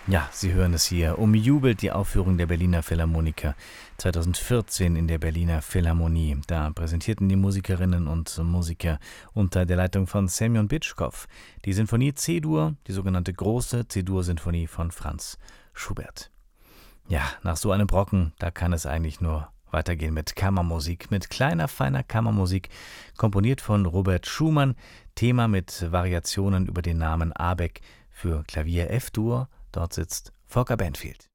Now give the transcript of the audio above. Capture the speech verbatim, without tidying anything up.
Ja, Sie hören es hier. Umjubelt die Aufführung der Berliner Philharmoniker zweitausendvierzehn in der Berliner Philharmonie. Da präsentierten die Musikerinnen und Musiker unter der Leitung von Semjon Bitschkow die Sinfonie C-Dur, die sogenannte große C-Dur-Sinfonie von Franz Schubert. Ja, nach so einem Brocken, da kann es eigentlich nur weitergehen mit Kammermusik, mit kleiner, feiner Kammermusik, komponiert von Robert Schumann, Thema mit Variationen über den Namen Abeck für Klavier F-Dur. Dort sitzt Volker Banfield.